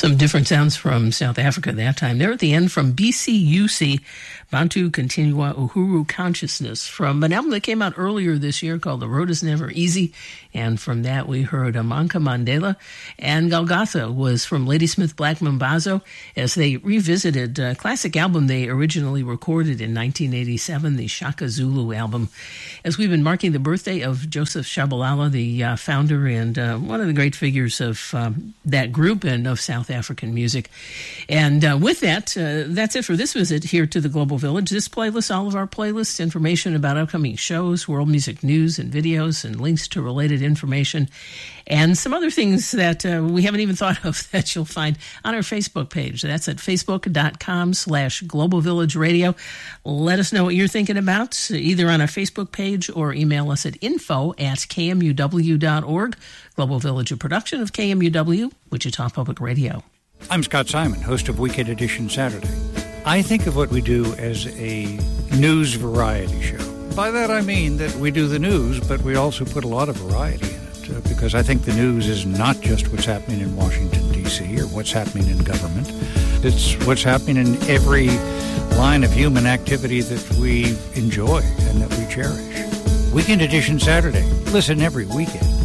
Some different sounds from South Africa that time. There at the end from BCUC, Bantu Continua Uhuru Consciousness, from an album that came out earlier this year called The Road is Never Easy. And from that we heard Amanka Mandela. And Golgotha was from Ladysmith Black Mambazo as they revisited a classic album they originally recorded in 1987, the Shaka Zulu album. As we've been marking the birthday of Joseph Shabalala, the founder and one of the great figures of that group and of South African music. And with that, that's it for this visit here to the Global Village. This playlist, all of our playlists, information about upcoming shows, world music news and videos, and links to related information, and some other things that we haven't even thought of that you'll find on our Facebook page. That's at facebook.com/Global Village Radio. Let us know what you're thinking about, either on our Facebook page or email us at info@kmuw.org. Global Village, a production of KMUW, Wichita Public Radio. I'm Scott Simon, host of Weekend Edition Saturday. I think of what we do as a news variety show. By that I mean that we do the news, but we also put a lot of variety in it, because I think the news is not just what's happening in Washington, D.C., or what's happening in government. It's what's happening in every line of human activity that we enjoy and that we cherish. Weekend Edition Saturday. Listen every weekend.